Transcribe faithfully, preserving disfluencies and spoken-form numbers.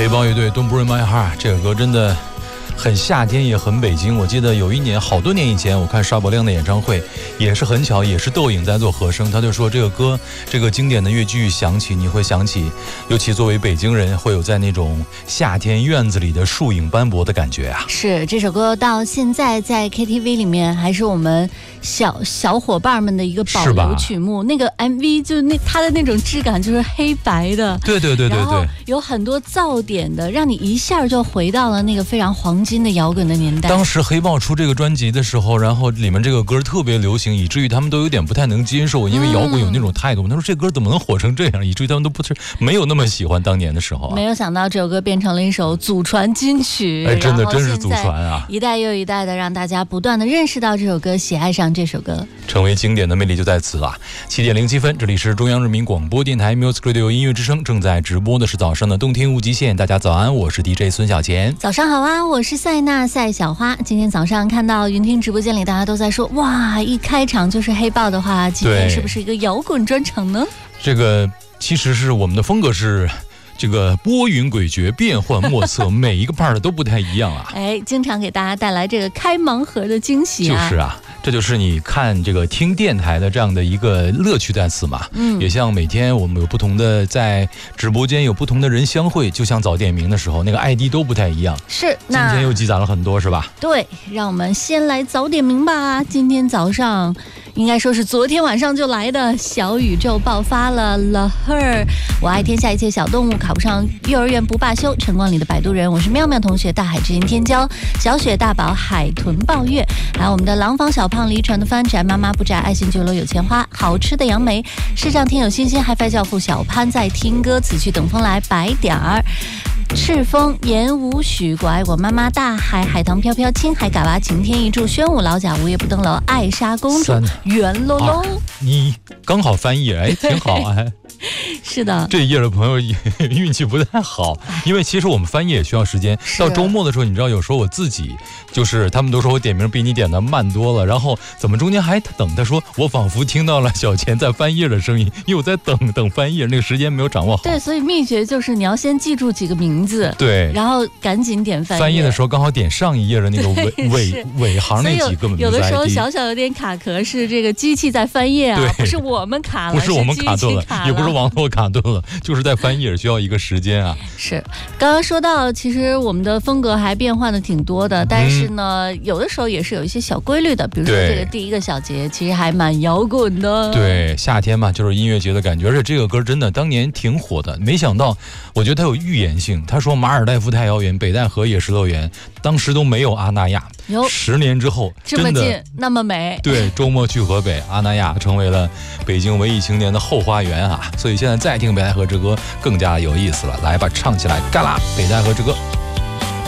黑豹乐队 Don't Break My Heart 这个歌真的很夏天也很北京。我记得有一年好多年以前我看沙伯亮的演唱会，也是很巧，也是窦颖在做和声，他就说这个歌这个经典的乐句响起，你会想起尤其作为北京人会有在那种夏天院子里的树影斑驳的感觉啊。 是，这首歌到现在在 K T V 里面还是我们小小伙伴们的一个保留曲目。那个 M V 就那它的那种质感就是黑白的， 对对对对对， 然后有很多噪点的，让你一下就回到了那个非常黄金的摇滚的年代。 当时黑豹出这个专辑的时候，然后里面这个歌特别流行，以至于他们都有点不太能接受，因为摇滚有那种态度。他说这歌怎么能火成这样，以至于他们都不是没有那么喜欢当年的时候啊。 没有想到这首歌变成了一首祖传金曲， 哎，真的真是祖传啊！ 一代又一代的让大家不断的认识到这首歌，喜爱上这首歌， 成为经典的魅力就在此啊！七点零七分，这里是中央人民广播电台 Music Radio 音乐之声，正在直播的是早上的动听无极限。大家早安，我是 D J 孙小钱。 早上好啊，我是赛娜赛小花。今天早上看到云听直播间里大家都在说，哇，一开场就是黑豹的话，今天是不是一个摇滚专场呢？ 这个其实是我们的风格是这个拨云诡谲，变幻莫测，每一个 part 都不太一样啊。 哎，经常给大家带来这个开盲盒的惊喜啊。就是啊，这就是你看这个听电台的这样的一个乐趣在此嘛。嗯，也像每天我们有不同的在直播间有不同的人相会，就像早点名的时候，那个 I D 都不太一样。 是， 今天又积攒了很多，是吧？ 对，让我们先来早点名吧。今天早上。应该说是昨天晚上就来的小宇宙爆发了 The Her 我爱天下一切小动物，考不上幼儿园不罢休，晨光里的摆渡人，我是妙妙同学，大海之音天骄，小雪大宝，海豚抱月，还有我们的廊坊小胖，离传的帆，宅妈妈不宅，爱新觉罗有钱花，好吃的杨梅，视障听友欣欣，嗨翻教父小潘在听歌，此去等风来，白点儿，赤峰言无许，我爱我妈妈，大海海棠飘飘，青海嘎巴，晴天一柱，宣武老贾，无夜不登楼，艾莎公主，圆喽喽。 你刚好翻译，哎，挺好哎。 是的， 这一页的朋友运气不太好，因为其实我们翻译也需要时间。到周末的时候，你知道，有时候我自己就是他们都说我点名比你点的慢多了，然后怎么中间还等？他说我仿佛听到了小钱在翻页的声音，因为我在等等翻页，那个时间没有掌握好。 对，所以秘诀就是你要先记住几个名字， 对， 然后赶紧点翻页。 翻页的时候刚好点上一页的那个尾尾尾行那几个名字。 有的时候小小有点卡壳，是这个机器在翻页啊，不是我们卡了， 不是我们卡顿了， 了也不是网络卡顿了，就是在翻页需要一个时间啊。 是，刚刚说到，其实我们的风格还变换的挺多的，但是呢，嗯、有的时候也是有一些小规律的，比如说这个第一个小节，其实还蛮摇滚的。 对，夏天嘛，就是音乐节的感觉，而且这个歌真的当年挺火的。没想到，我觉得它有预言性。他说马尔代夫太遥远，北戴河也是乐园，当时都没有阿那亚。十年之后， 这么近，那么美。 对，周末去河北，阿那亚成为了北京文艺青年的后花园啊！所以现在再听北戴河之歌更加有意思了。来吧，唱起来，嘎啦，北戴河之歌。